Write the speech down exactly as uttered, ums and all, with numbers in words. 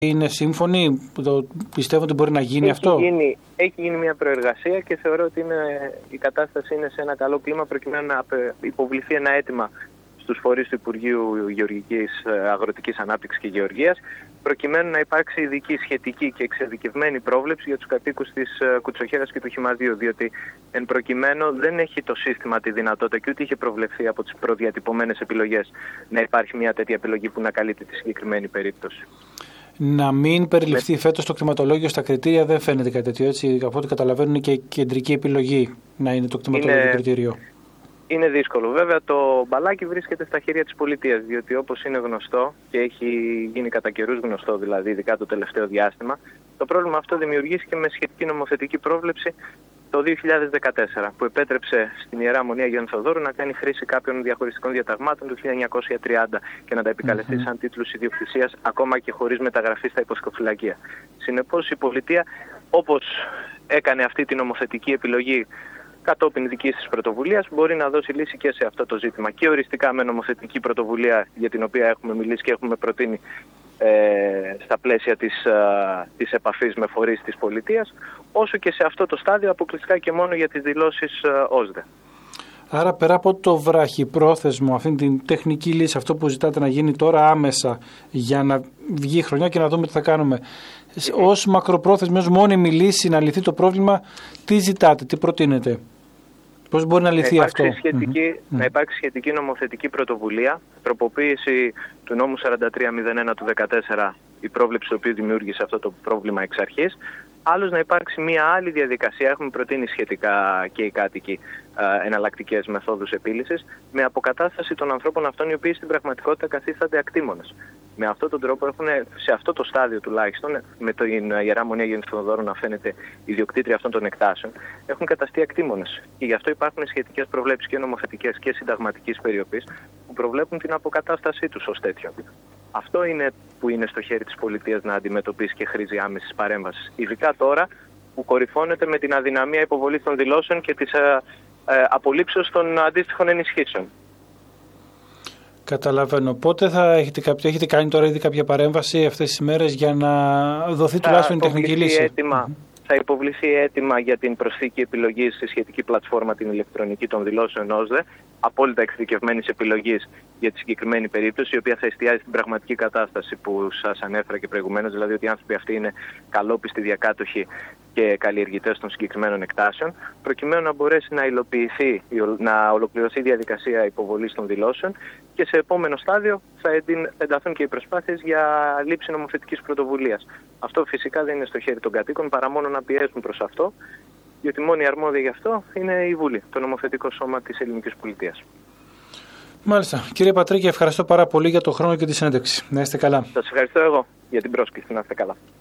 Είναι σύμφωνοι, το πιστεύω ότι μπορεί να γίνει έχει αυτό. Γίνει, έχει γίνει μια προεργασία και θεωρώ ότι είναι, η κατάσταση είναι σε ένα καλό κλίμα προκειμένου να υποβληθεί ένα αίτημα στους φορείς του Υπουργείου Γεωργικής, Αγροτικής Ανάπτυξης και Γεωργίας, προκειμένου να υπάρξει ειδική, σχετική και εξειδικευμένη πρόβλεψη για τους κατοίκους της Κουτσοχέρας και του Χυμαδίου, διότι εν προκειμένου δεν έχει το σύστημα τη δυνατότητα και ούτε είχε προβλεφθεί από τις προδιατυπωμένες επιλογές να υπάρχει μια τέτοια επιλογή που να καλύπτει τη συγκεκριμένη περίπτωση. Να μην περιληφθεί φέτος το κτηματολόγιο στα κριτήρια δεν φαίνεται κάτι τέτοιο, έτσι. Από ό,τι καταλαβαίνουν είναι και κεντρική επιλογή να είναι το κτηματολόγιο είναι... κριτήριο. Είναι δύσκολο. Βέβαια το μπαλάκι βρίσκεται στα χέρια της πολιτείας, διότι όπως είναι γνωστό και έχει γίνει κατά καιρούς γνωστό, δηλαδή ειδικά το τελευταίο διάστημα, το πρόβλημα αυτό δημιουργήθηκε με σχετική νομοθετική πρόβλεψη το δύο χιλιάδες δεκατέσσερα, που επέτρεψε στην Ιερά Μονή Αγίων Θεοδόρου να κάνει χρήση κάποιων διαχωριστικών διαταγμάτων του χίλια εννιακόσια τριάντα και να τα επικαλεστεί mm-hmm. σαν τίτλους ιδιοκτησίας, ακόμα και χωρίς μεταγραφή στα υποσκοφυλακία. Συνεπώς η πολιτεία, όπως έκανε αυτή τη νομοθετική επιλογή κατόπιν δικής της πρωτοβουλίας, μπορεί να δώσει λύση και σε αυτό το ζήτημα. Και οριστικά με νομοθετική πρωτοβουλία για την οποία έχουμε μιλήσει και έχουμε προτείνει ε, στα πλαίσια της, α, της επαφής με φορείς της πολιτείας, όσο και σε αυτό το στάδιο αποκλειστικά και μόνο για τις δηλώσεις α, ΟΣΔΕ. Άρα πέρα από το βραχυπρόθεσμο, αυτή την τεχνική λύση, αυτό που ζητάτε να γίνει τώρα άμεσα για να βγει η χρονιά και να δούμε τι θα κάνουμε, mm-hmm. ως μακροπρόθεσμη, ως μόνιμη λύση να λυθεί το πρόβλημα, τι ζητάτε, τι προτείνετε, πώς μπορεί να λυθεί να αυτό. Σχετική, mm-hmm. Να υπάρξει σχετική νομοθετική πρωτοβουλία, τροποποίηση του νόμου σαράντα τρία μηδέν ένα του δεκατέσσερα, η πρόβλεψη του οποίου δημιούργησε αυτό το πρόβλημα εξ αρχής. Άλλως να υπάρξει μια άλλη διαδικασία, έχουμε προτείνει σχετικά και οι κάτοικοι εναλλακτικές μεθόδους επίλυσης, με αποκατάσταση των ανθρώπων αυτών οι οποίοι στην πραγματικότητα καθίστανται ακτήμονες. Με αυτόν τον τρόπο έχουν, σε αυτό το στάδιο τουλάχιστον, με την Ιερά Μονή Αγίων Θεοδόρου να φαίνεται ιδιοκτήτρια αυτών των εκτάσεων, έχουν καταστεί ακτήμονες. Και γι' αυτό υπάρχουν σχετικές προβλέψεις και νομοθετικές και συνταγματικής περιοπής που προβλέπουν την αποκατάστασή τους ως τέτοιο. Αυτό είναι που είναι στο χέρι της πολιτείας να αντιμετωπίσει και χρήζει άμεσης παρέμβασης. Ειδικά τώρα που κορυφώνεται με την αδυναμία υποβολής των δηλώσεων και της ε, ε, απολύψεως των αντίστοιχων ενισχύσεων. Καταλαβαίνω. Πότε θα έχετε, κάποιο, έχετε κάνει τώρα ήδη κάποια παρέμβαση αυτές τις μέρες για να δοθεί τουλάχιστον η τεχνική λύση? Έτοιμα, mm-hmm. Θα υποβληθεί έτοιμα για την προσθήκη επιλογής στη σχετική πλατφόρμα την ηλεκτρονική των δηλώσεων ΟΣΔΕ, απόλυτα εξειδικευμένης επιλογής για τη συγκεκριμένη περίπτωση, η οποία θα εστιάζει στην πραγματική κατάσταση που σας ανέφερα και προηγουμένως, δηλαδή ότι οι άνθρωποι αυτοί είναι καλόπιστοι διακάτοχοι και καλλιεργητές των συγκεκριμένων εκτάσεων, προκειμένου να μπορέσει να υλοποιηθεί, να ολοκληρωθεί η διαδικασία υποβολής των δηλώσεων και σε επόμενο στάδιο θα ενταθούν και οι προσπάθειες για λήψη νομοθετικής πρωτοβουλίας. Αυτό φυσικά δεν είναι στο χέρι των κατοίκων παρά μόνο να πιέσουν προς αυτό, διότι μόνη αρμόδια γι' αυτό είναι η Βουλή, το νομοθετικό σώμα της ελληνικής πολιτείας. Μάλιστα. Κύριε Πατρίκη, ευχαριστώ πάρα πολύ για το χρόνο και τη συνέντευξη. Να είστε καλά. Σας ευχαριστώ εγώ για την πρόσκληση. Να είστε καλά.